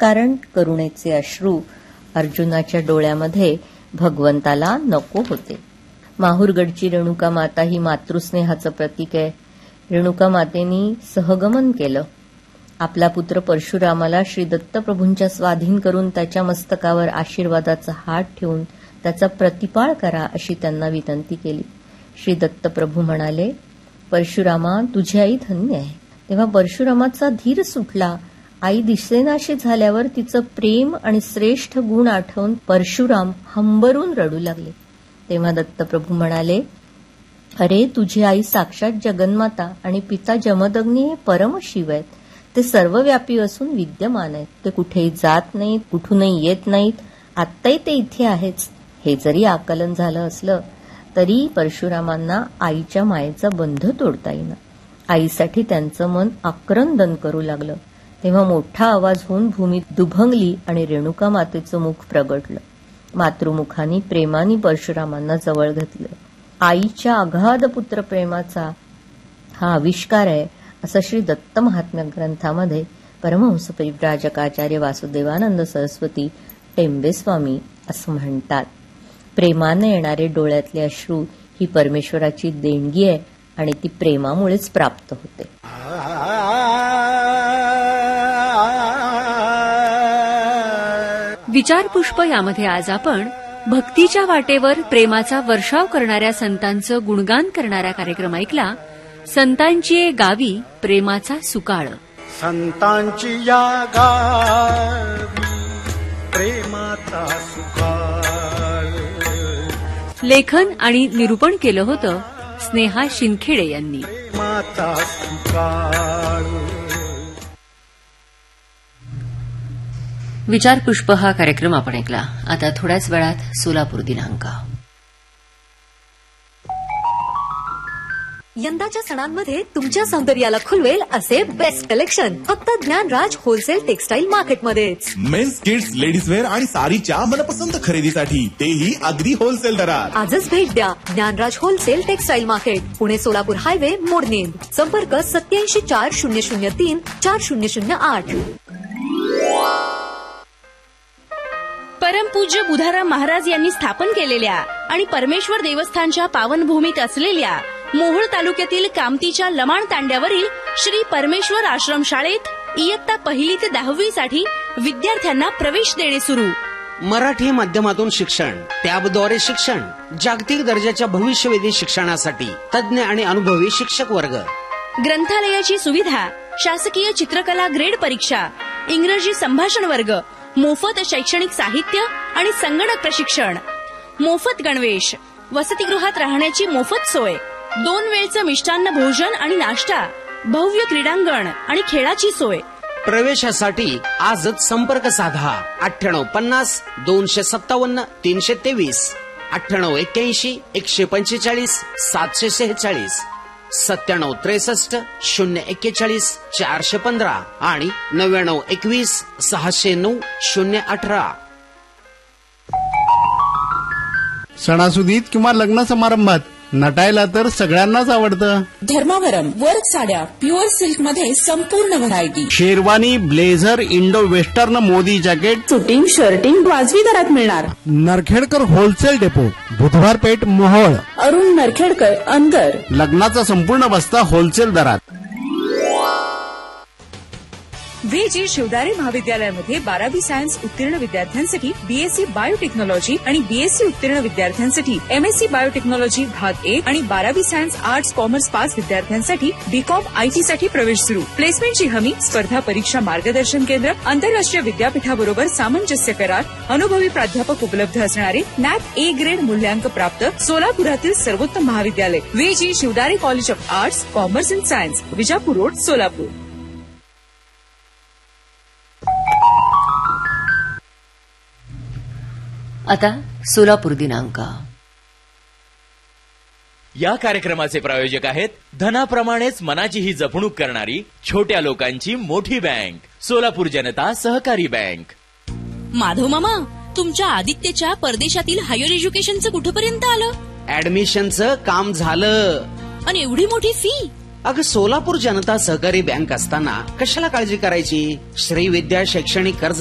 विनाकारण करुणेचे अश्रू अर्जुनाच्या डोळ्यामध्ये भगवंताला नको होते. माहूरगडची रेणुका माता ही मातृस्नेहाचं प्रतीक आहे. रेणुका मातेनी सहगमन केलं. आपला पुत्र परशुरामाला श्री दत्तप्रभूंच्या स्वाधीन करून त्याच्या मस्तकावर आशीर्वादाचा हात ठेवून त्याचा प्रतिपाळ करा अशी त्यांना विनंती केली. श्री दत्तप्रभू म्हणाले, परशुरामा तुझी आई धन्य आहे. तेव्हा परशुरामाचा धीर सुटला. आई दिसेनाशी झाल्यावर तिचं प्रेम आणि श्रेष्ठ गुण आठवून परशुराम हंबरून रडू लागले. तेव्हा दत्तप्रभू म्हणाले, अरे तुझी आई साक्षात जगन्माता आणि पिता जमदग्नी हे परमशिव आहेत. ते सर्वव्यापी असून विद्यमान आहेत. ते कुठेही जात नाहीत, कुठूनही येत नाहीत. आत्ताही ते इथे आहेच. हे जरी आकलन झालं असलं तरी परशुरामांना आईच्या मायेचा बंध तोडता येईना. आईसाठी त्यांचं मन आक्रंदन करू लागलं. तेव्हा मोठा आवाज होऊन भूमी दुभंगली आणि रेणुका मातेचं मुख प्रगटलं. मातृमुखाने प्रेमाने परशुरामांना जवळ घेतलं. आईच्या अगाध पुत्रप्रेमाचा हा आविष्कार आहे असं श्री दत्त महात्म्य ग्रंथामध्ये परमहंस परिव्राजकाचार्य वासुदेवानंद सरस्वती टेंबेस्वामी असं म्हणतात. प्रेमाने येणारे डोळ्यातले अश्रू ही परमेश्वराची देणगी आहे आणि ती प्रेमामुळेच प्राप्त होते. विचारपुष्प यामध्ये आज आपण भक्तीच्या वाटेवर प्रेमाचा वर्षाव करणाऱ्या संतांचं गुणगान करणारा कार्यक्रम ऐकला. संतांची गावी प्रेमाचा सुकाळ. संतांची या गावी प्रेमाचा सुकाळ. लेखन आणि निरूपण केलं होतं स्नेहा शिंदखेडे यांनी. प्रेमाचा सुकाळ. विचारपुष्प हा कार्यक्रम आपण ऐकला. आता थोड्याच वेळात सोलापूर दिनांक. यंदाच्या सणांमध्ये तुमच्या सौंदर्याला खुलवेल असे बेस्ट कलेक्शन फक्त Dnyanraj wholesale textile मार्केटमध्येच. Men's, kids, ladies wear आणि साडीच्या मनपसंत खरेदीसाठी तेही अगदी होलसेल दरात. आजच भेट द्या Dnyanraj wholesale textile market, Pune Solapur highway, मोडनेर. संपर्क 874003 4008. परमपूज्य बुधाराम महाराज यांनी स्थापन केलेल्या आणि परमेश्वर देवस्थानच्या पावनभूमीत असलेल्या मोहोळ तालुक्यातील कामतीच्या लमाण तांड्यावरील श्री परमेश्वर आश्रम शाळेत इयत्ता 1ली ते 10वी साठी विद्यार्थ्यांना प्रवेश देणे सुरू. मराठी माध्यमातून शिक्षण, टॅबद्वारे शिक्षण, जागतिक दर्जाच्या भविष्यवेधी शिक्षणासाठी तज्ञ आणि अनुभवी शिक्षक वर्ग. ग्रंथालयाची सुविधा, शासकीय चित्रकला ग्रेड परीक्षा, इंग्रजी संभाषण वर्ग, मोफत शैक्षणिक साहित्य आणि संगणक प्रशिक्षण, मोफत गणवेश, वसतिगृहात राहण्याची मोफत सोय, 2 वेळचं मिष्टान्न भोजन आणि नाश्ता, भव्य क्रीडांगण आणि खेळाची सोय. प्रवेशासाठी आजच संपर्क साधा 9850 257 323, 9881 145 746, 9763 041 415 आणि 9921 609 018. सणासुदीत किंवा लग्न समारंभात नटायला तर सगळ्यांनाच आवडतं. धर्मावरम वर्क साड्या प्युअर सिल्क मध्ये संपूर्ण variety. Sherwani, blazer, Indo western, Modi jacket, suiting, shirting वाजवी दरात मिळणार. नरखेडकर होलसेल डेपो, बुधवार पेठ, मोहोळ. अरुण नरखेडकर, अंदर. लग्नाचा संपूर्ण बस्ता होलसेल दरात. VG शिवदारे महाविद्यालयामध्ये 12वी सायन्स उत्तीर्ण विद्यार्थ्यांसाठी BSc बायोटेक्नॉलॉजी आणि BSc उत्तीर्ण विद्यार्थ्यांसाठी MSc बायोटेक्नॉलॉजी भाग 1 आणि 12वी सायन्स आर्ट्स कॉमर्स पास विद्यार्थ्यांसाठी BCom IT साठी प्रवेश सुरू. प्लेसमेंटची हमी, स्पर्धा परीक्षा मार्गदर्शन केंद्र, आंतरराष्ट्रीय विद्यापीठाबरोबर सामंजस्य करार, अनुभवी प्राध्यापक उपलब्ध असणारे NAC A ग्रेड मूल्यांक प्राप्त सोलापुरातील सर्वोत्तम महाविद्यालय VG Shivdare college of arts commerce and science, Vijapur road, Solapur. आता सोलापूर दिनांक. या कार्यक्रमाचे प्रायोजक आहेत धनाप्रमाणेच मनाची ही जपणूक करणारी छोट्या लोकांची मोठी बँक, सोलापूर जनता सहकारी बँक. माधव मामा, तुमच्या आदित्यच्या परदेशातील हायर एज्युकेशनचं कुठपर्यंत आलं? ऍडमिशनचं काम झालं. आणि एवढी मोठी फी? अगं, सोलापूर जनता सहकारी बँक असताना कशाला काळजी करायची. श्रीविद्या शैक्षणिक कर्ज